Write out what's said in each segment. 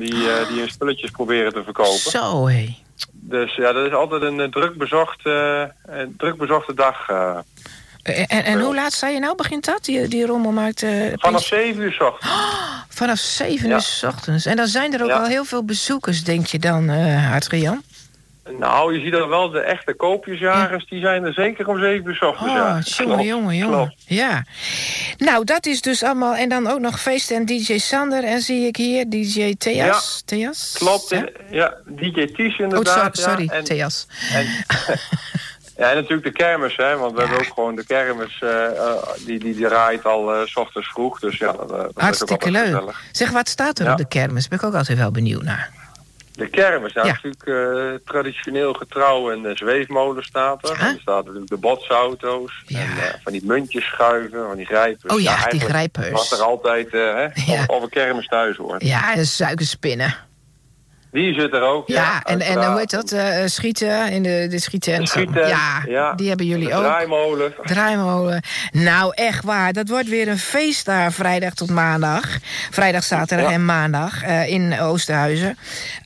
die hun spulletjes proberen te verkopen. Zo, hé. Dus ja, dat is altijd een druk bezochte dag. En hoe laat zei je nou? Begint dat? Die rommelmarkt? Vanaf 7 uur 's ochtends. Vanaf 7 uur 's ochtends. En dan zijn er ook al heel veel bezoekers, denk je dan, Adrian? Nou, je ziet er wel de echte koopjesjagers, die zijn er zeker om 7 uur 's ochtends. Jongen. Ja. Nou, dat is dus allemaal. En dan ook nog feest en DJ Sander. En zie ik hier DJ Theas. Ja, Theas? klopt. Ja, DJ Ties inderdaad. Sorry, en, Theas. Ja, en natuurlijk de kermis, hè, want we hebben ook gewoon de kermis, die draait al 's ochtends vroeg. Dus ja, dat hartstikke is ook leuk. gezellig. Zeg, wat staat er op de kermis? Ben ik ook altijd wel benieuwd naar. De kermis, natuurlijk traditioneel getrouw en zweefmolen staat er. En er staat natuurlijk de botsauto's. Ja. En van die muntjes schuiven, van die grijpers. Oh ja, die grijpers. Wat er altijd op een kermis thuis hoort. Ja, en suikerspinnen. Die zit er ook, en hoe heet dat? Schieten in de schietent. Ja, die hebben jullie ook. Draaimolen. Nou, echt waar. Dat wordt weer een feest daar vrijdag tot maandag. Vrijdag, zaterdag en maandag in Oosterhuizen.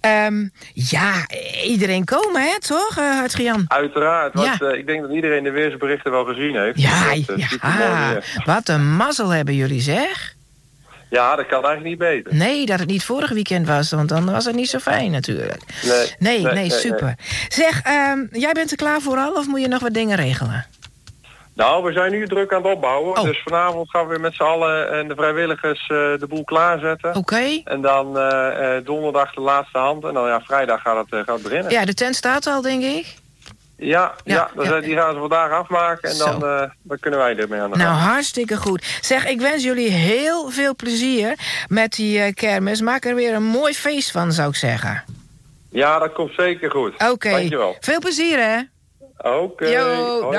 Iedereen komen, hè, toch, Adrian? Uiteraard. Want, ik denk dat iedereen de weersberichten wel gezien heeft. Wat een mazzel hebben jullie, zeg. Ja, dat kan eigenlijk niet beter. Nee, dat het niet vorig weekend was, want dan was het niet zo fijn natuurlijk. Nee, super. Nee. Zeg, jij bent er klaar voor al of moet je nog wat dingen regelen? Nou, we zijn nu druk aan het opbouwen. Dus vanavond gaan we met z'n allen en de vrijwilligers de boel klaarzetten. Oké. En dan donderdag de laatste hand. En dan vrijdag gaat het beginnen. Ja, de tent staat al, denk ik. Die gaan ze vandaag afmaken en dan kunnen wij ermee aan de gang. Nou, hartstikke goed. Zeg, ik wens jullie heel veel plezier met die kermis. Maak er weer een mooi feest van, zou ik zeggen. Ja, dat komt zeker goed. Oké. Dankjewel. Veel plezier, hè? Oké.